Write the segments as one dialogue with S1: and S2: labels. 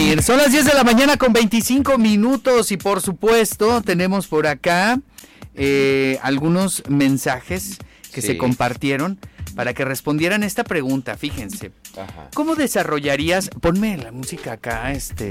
S1: dormir. Son las 10 de la mañana con 25 minutos y por supuesto tenemos por acá algunos mensajes que se compartieron para que respondieran esta pregunta. Fíjense, ¿cómo desarrollarías? Ponme la música acá,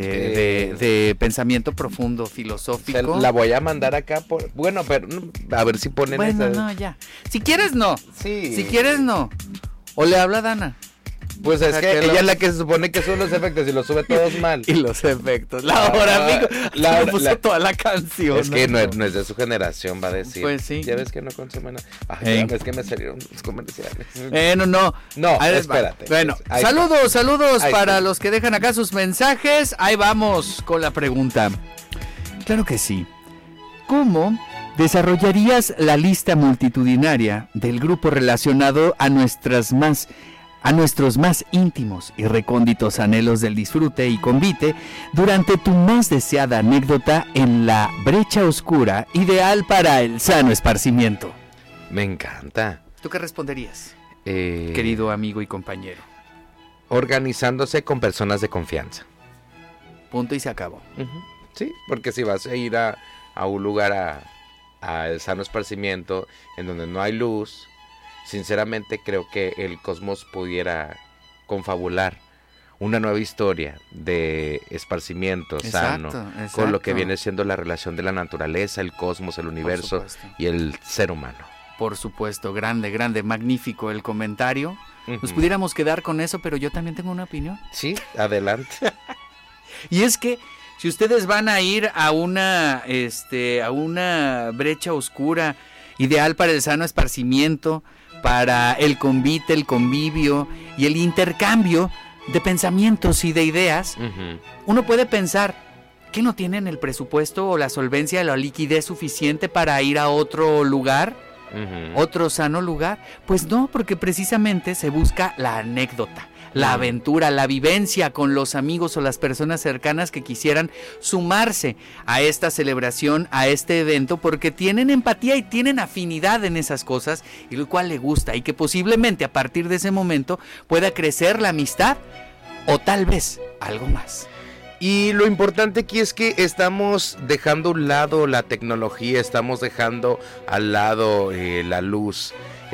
S1: de pensamiento profundo, filosófico.
S2: La voy a mandar acá bueno, pero a ver si ponen
S1: esa. No, ya. Si quieres, no. Sí. Si quieres, no. O le habla a Dana.
S2: Pues es que ella es la que se supone que sube los efectos y los sube todos mal.
S1: Y los efectos. Amigo. Me puso toda la canción.
S2: Es que no es de su generación, va a decir.
S1: Pues sí.
S2: Ya ves que no consume nada. Es que me salieron los comerciales.
S1: No.
S2: No, espérate.
S1: Bueno, saludos para los que dejan acá sus mensajes. Ahí vamos con la pregunta. Claro que sí. ¿Cómo desarrollarías la lista multitudinaria del grupo relacionado a nuestros más íntimos y recónditos anhelos del disfrute y convite durante tu más deseada anécdota en la brecha oscura ideal para el sano esparcimiento?
S2: Me encanta.
S1: ¿Tú qué responderías, querido amigo y compañero?
S2: Organizándose con personas de confianza.
S1: Punto y se acabó.
S2: Sí, porque si vas a ir a un lugar al sano esparcimiento en donde no hay luz, sinceramente creo que el cosmos pudiera confabular una nueva historia de esparcimiento sano, con lo que viene siendo la relación de la naturaleza, el cosmos, el universo y el ser humano.
S1: Por supuesto, grande, magnífico el comentario. Nos pudiéramos quedar con eso, pero yo también tengo una opinión.
S2: Sí, adelante.
S1: Y es que si ustedes van a ir a una brecha oscura ideal para el sano esparcimiento, para el convite, el convivio y el intercambio de pensamientos y de ideas, uno puede pensar que no tienen el presupuesto o la solvencia, la liquidez suficiente para ir a otro lugar, otro sano lugar. Pues no, porque precisamente se busca la anécdota, la aventura, la vivencia con los amigos o las personas cercanas que quisieran sumarse a esta celebración, a este evento, porque tienen empatía y tienen afinidad en esas cosas, y lo cual le gusta, y que posiblemente a partir de ese momento pueda crecer la amistad o tal vez algo más.
S2: Y lo importante aquí es que estamos dejando a un lado la tecnología, estamos dejando al lado la luz.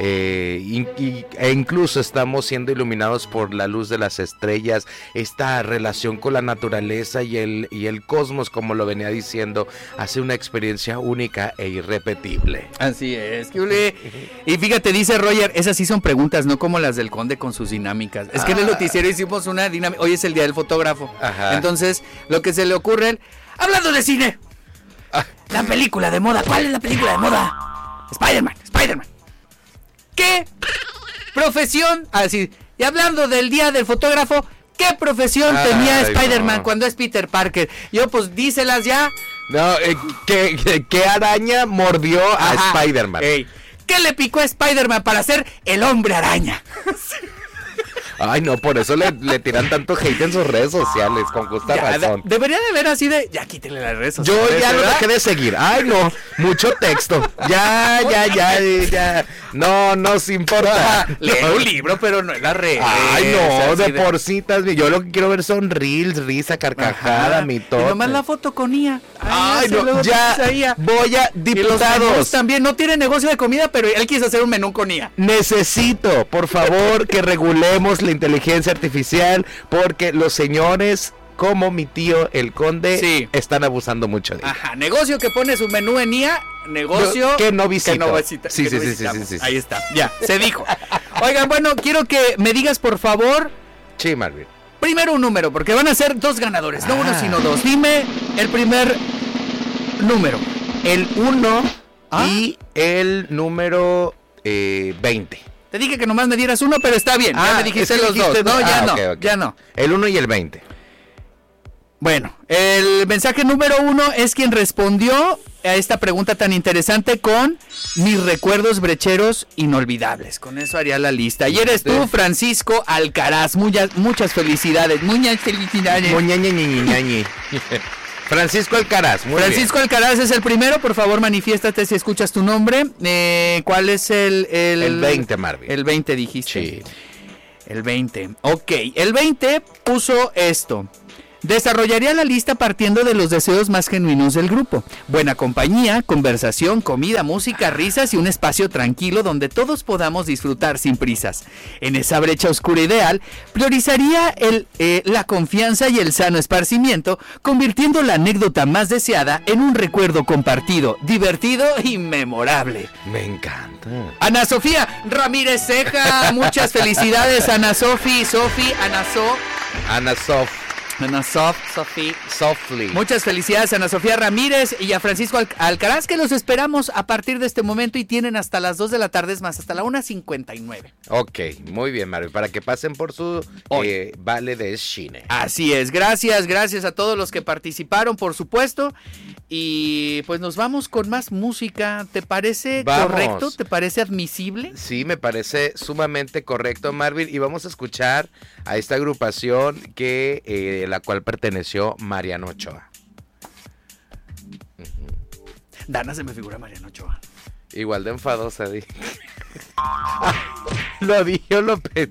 S2: E incluso estamos siendo iluminados por la luz de las estrellas. Esta relación con la naturaleza y el cosmos, como lo venía diciendo, hace una experiencia única e irrepetible.
S1: Así es. Y fíjate, dice Roger, esas sí son preguntas, no como las del Conde con sus dinámicas. Es que en el noticiero hicimos una dinámica. Hoy es el día del fotógrafo. Entonces, lo que se le ocurre, hablando de cine, la película de moda. ¿Cuál es la película de moda? Spider-Man. ¿Qué profesión? Así, y hablando del día del fotógrafo, ¿qué profesión tenía Spider-Man cuando es Peter Parker? Yo, pues, díselas ya.
S2: No, ¿qué araña mordió a Spider-Man?
S1: ¿Qué le picó a Spider-Man para ser el hombre araña?
S2: Ay, no, por eso le tiran tanto hate en sus redes sociales, con justa razón.
S1: Debería de ver así de, ya quítenle las redes sociales.
S2: Yo ya lo dejé de seguir. Ay, no, mucho texto. Ya. No nos importa.
S1: Leer un libro, pero no en las redes.
S2: Ay, no, de porcitas. Yo lo que quiero ver son reels, risa, carcajada, mitote.
S1: Y nomás la foto con IA.
S2: Ay, no, ya voy a diputados.
S1: También no tiene negocio de comida, pero él quiso hacer un menú con IA.
S2: Necesito, por favor, que regulemos la inteligencia artificial, porque los señores como mi tío el Conde están abusando mucho de ella.
S1: Negocio que pone su menú en IA, negocio
S2: que no visita.
S1: Sí. Ahí está, ya, se dijo. Oigan, bueno, quiero que me digas, por favor.
S2: Sí, Marvin.
S1: Primero un número, porque van a ser dos ganadores, no uno sino dos. Dime el primer número.
S2: El 1 y el número 20.
S1: Te dije que nomás me dieras uno, pero está bien. Ya me dijiste los dos. No, ya no.
S2: El 1 y el 20.
S1: Bueno, el mensaje número 1 es quien respondió a esta pregunta tan interesante con mis recuerdos brecheros inolvidables. Con eso haría la lista. Y eres tú, Francisco Alcaraz. Muchas felicidades. Muchas felicidades.
S2: Francisco Alcaraz.
S1: Francisco Alcaraz es el primero. Por favor, manifiéstate si escuchas tu nombre. ¿Cuál es el
S2: 20, Marvin?
S1: El 20 dijiste.
S2: Sí.
S1: El 20. Ok. El 20 puso esto. Desarrollaría la lista partiendo de los deseos más genuinos del grupo. Buena compañía, conversación, comida, música, risas y un espacio tranquilo donde todos podamos disfrutar sin prisas. En esa brecha oscura ideal, priorizaría la confianza y el sano esparcimiento, convirtiendo la anécdota más deseada en un recuerdo compartido, divertido y memorable.
S2: Me encanta.
S1: Ana Sofía Ramírez Ceja, muchas felicidades Ana Sofi,
S2: Softly.
S1: Muchas felicidades a Ana Sofía Ramírez y a Francisco Alcaraz, que los esperamos a partir de este momento y tienen hasta las 2 de la tarde, es más, hasta la 1:59.
S2: Ok, muy bien, Mario, para que pasen por su vale de cine.
S1: Así es, gracias a todos los que participaron, por supuesto. Y pues nos vamos con más música. ¿Te parece correcto? ¿Te parece admisible?
S2: Sí, me parece sumamente correcto, Marvin. Y vamos a escuchar a esta agrupación que la cual perteneció Mariano Ochoa.
S1: Dana, se me figura Mariano Ochoa.
S2: Igual de enfadosa, Lo dijo López.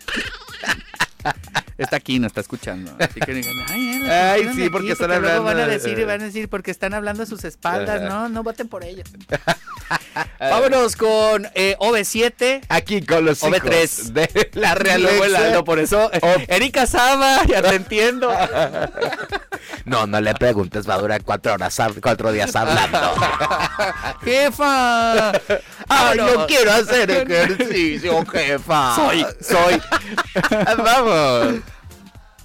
S1: Está aquí, nos está escuchando. Así que digan,
S2: ay, sí, porque están hablando.
S1: Van a decir, porque están hablando a sus espaldas. No voten por ellos. Vámonos con OV7.
S2: Aquí con los
S1: OV3
S2: de la realeza.
S1: No, por eso. Erika Saba, ya te entiendo.
S2: No le preguntes, va a durar 4 días hablando.
S1: Jefa.
S2: Ay, no quiero hacer ejercicio, jefa.
S1: Soy.
S2: Vamos.